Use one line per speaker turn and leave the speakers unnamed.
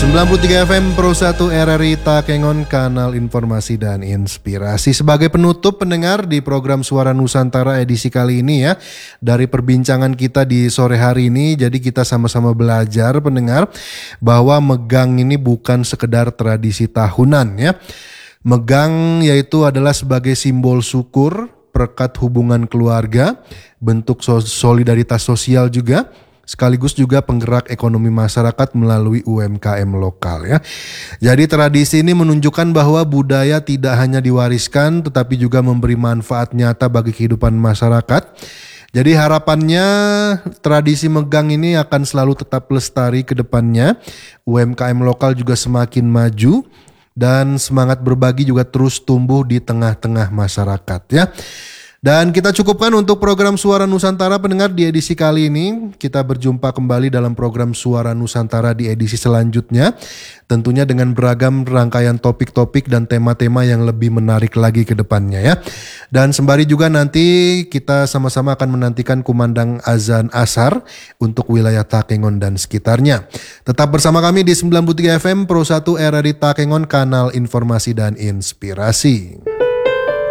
93 FM Pro 1 RRI Takengon, kanal informasi dan inspirasi. Sebagai penutup pendengar di program Suara Nusantara edisi kali ini ya, dari perbincangan kita di sore hari ini, jadi kita sama-sama belajar pendengar bahwa megang ini bukan sekedar tradisi tahunan ya. Megang yaitu adalah sebagai simbol syukur, perekat hubungan keluarga, bentuk solidaritas sosial juga, sekaligus juga penggerak ekonomi masyarakat melalui UMKM lokal ya. Jadi tradisi ini menunjukkan bahwa budaya tidak hanya diwariskan tetapi juga memberi manfaat nyata bagi kehidupan masyarakat. Jadi harapannya tradisi megang ini akan selalu tetap lestari ke depannya. UMKM lokal juga semakin maju dan semangat berbagi juga terus tumbuh di tengah-tengah masyarakat ya. Dan kita cukupkan untuk program Suara Nusantara pendengar di edisi kali ini. Kita berjumpa kembali dalam program Suara Nusantara di edisi selanjutnya. Tentunya dengan beragam rangkaian topik-topik dan tema-tema yang lebih menarik lagi ke depannya ya. Dan sembari juga nanti kita sama-sama akan menantikan kumandang azan asar untuk wilayah Takengon dan sekitarnya. Tetap bersama kami di 93 FM Pro 1 RRI Takengon, kanal informasi dan inspirasi.